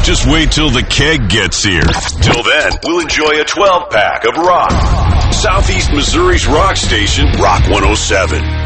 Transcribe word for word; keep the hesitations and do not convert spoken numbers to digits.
just wait till the keg gets here. Till then, we'll enjoy a twelve-pack of rock. Southeast Missouri's rock station, Rock one oh seven.